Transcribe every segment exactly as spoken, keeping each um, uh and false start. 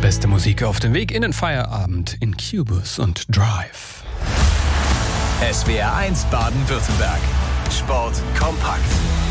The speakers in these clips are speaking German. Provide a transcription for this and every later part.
Beste Musik auf dem Weg in den Feierabend in Cubus und Drive. S W R eins Baden-Württemberg. Sport kompakt.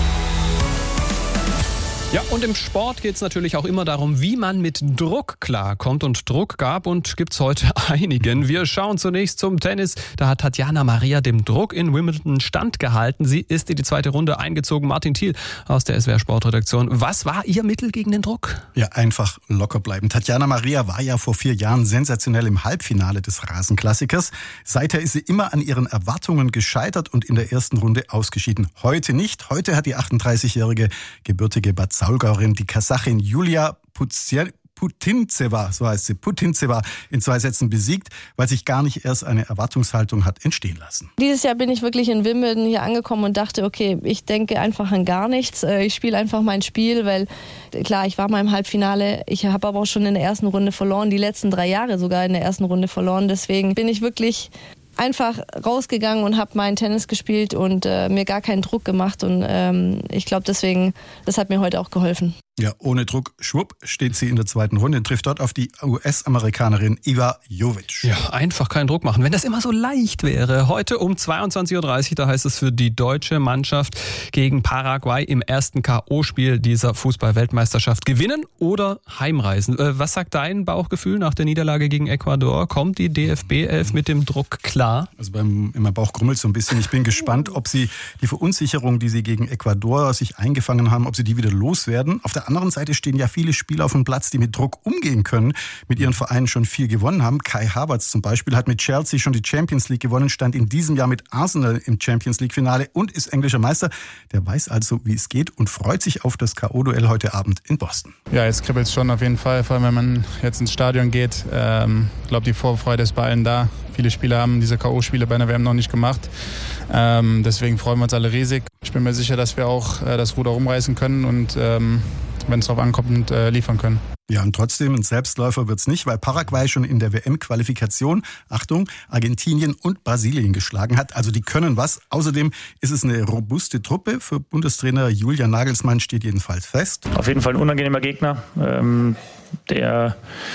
Ja, und im Sport geht es natürlich auch immer darum, wie man mit Druck klarkommt. Und Druck gab und gibt es heute einigen. Wir schauen zunächst zum Tennis. Da hat Tatjana Maria dem Druck in Wimbledon standgehalten. Sie ist in die zweite Runde eingezogen. Martin Thiel aus der S W R Sportredaktion. Was war Ihr Mittel gegen den Druck? Ja, einfach locker bleiben. Tatjana Maria war ja vor vier Jahren sensationell im Halbfinale des Rasenklassikers. Seither ist sie immer an ihren Erwartungen gescheitert und in der ersten Runde ausgeschieden. Heute nicht. Heute hat die achtunddreißigjährige gebürtige Bad Saulgauerin die Kasachin Julia Putintseva, so heißt sie, Putintseva, in zwei Sätzen besiegt, weil sich gar nicht erst eine Erwartungshaltung hat entstehen lassen. Dieses Jahr bin ich wirklich in Wimbledon hier angekommen und dachte, okay, ich denke einfach an gar nichts. Ich spiele einfach mein Spiel, weil klar, ich war mal im Halbfinale. Ich habe aber auch schon in der ersten Runde verloren, die letzten drei Jahre sogar in der ersten Runde verloren. Deswegen bin ich wirklich einfach rausgegangen und habe meinen Tennis gespielt und äh, mir gar keinen Druck gemacht. Und ähm, ich glaube deswegen, das hat mir heute auch geholfen. Ja, ohne Druck, schwupp, steht sie in der zweiten Runde und trifft dort auf die U S-Amerikanerin Iva Jovic. Ja, einfach keinen Druck machen. Wenn das immer so leicht wäre. Heute um zweiundzwanzig Uhr dreißig, da heißt es für die deutsche Mannschaft gegen Paraguay im ersten K O-Spiel dieser Fußball-Weltmeisterschaft gewinnen oder heimreisen. Äh, was sagt dein Bauchgefühl nach der Niederlage gegen Ecuador? Kommt die D F B elf mit dem Druck klar? Also beim, in meinem Bauch grummelt so ein bisschen. Ich bin gespannt, ob sie die Verunsicherung, die sie gegen Ecuador sich eingefangen haben, ob sie die wieder loswerden. Auf der anderen Seite stehen ja viele Spieler auf dem Platz, die mit Druck umgehen können, mit ihren Vereinen schon viel gewonnen haben. Kai Havertz zum Beispiel hat mit Chelsea schon die Champions League gewonnen, stand in diesem Jahr mit Arsenal im Champions League Finale und ist englischer Meister. Der weiß also, wie es geht und freut sich auf das K O-Duell heute Abend in Boston. Ja, jetzt kribbelt es schon auf jeden Fall, vor allem wenn man jetzt ins Stadion geht. Ähm, ich glaube, die Vorfreude ist bei allen da. Viele Spieler haben diese K O-Spiele bei einer W M noch nicht gemacht. Ähm, deswegen freuen wir uns alle riesig. Ich bin mir sicher, dass wir auch äh, das Ruder rumreißen können und ähm, wenn es darauf ankommt, äh, liefern können. Ja, und trotzdem, ein Selbstläufer wird's nicht, weil Paraguay schon in der W M-Qualifikation, Achtung, Argentinien und Brasilien geschlagen hat. Also die können was. Außerdem ist es eine robuste Truppe. Für Bundestrainer Julian Nagelsmann steht jedenfalls fest. Auf jeden Fall ein unangenehmer Gegner, ähm, der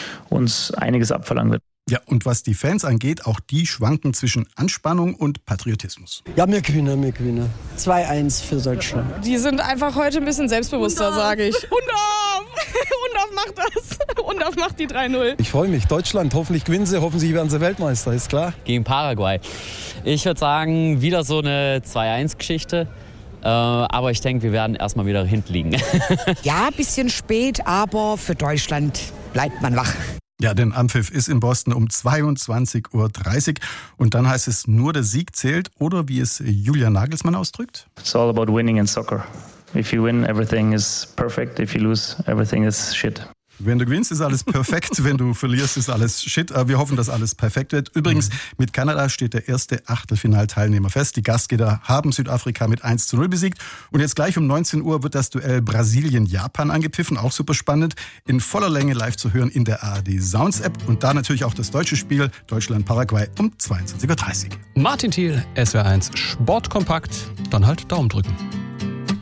uns einiges abverlangen wird. Ja, und was die Fans angeht, auch die schwanken zwischen Anspannung und Patriotismus. Ja, wir gewinnen, wir gewinnen. zwei eins für Deutschland. Die sind einfach heute ein bisschen selbstbewusster, sage ich. Undorf! Undorf macht das. Undorf macht die drei null. Ich freue mich. Deutschland, hoffentlich gewinnen sie, hoffentlich werden sie Weltmeister, ist klar. Gegen Paraguay. Ich würde sagen, wieder so eine zwei eins Geschichte. Äh, aber ich denke, wir werden erstmal wieder hinten liegen. Ja, ein bisschen spät, aber für Deutschland bleibt man wach. Ja, denn Anpfiff ist in Boston um zweiundzwanzig Uhr dreißig und dann heißt es, nur der Sieg zählt oder wie es Julian Nagelsmann ausdrückt. It's all about winning in soccer. If you win, everything is perfect. If you lose, everything is shit. Wenn du gewinnst, ist alles perfekt. Wenn du verlierst, ist alles shit. Wir hoffen, dass alles perfekt wird. Übrigens, mit Kanada steht der erste Achtelfinalteilnehmer fest. Die Gastgeber haben Südafrika mit eins zu null besiegt. Und jetzt gleich um neunzehn Uhr wird das Duell Brasilien-Japan angepfiffen. Auch super spannend. In voller Länge live zu hören in der A R D Sounds App. Und da natürlich auch das deutsche Spiel Deutschland-Paraguay um zweiundzwanzig Uhr dreißig. Martin Thiel, S W R eins Sportkompakt. Dann halt Daumen drücken.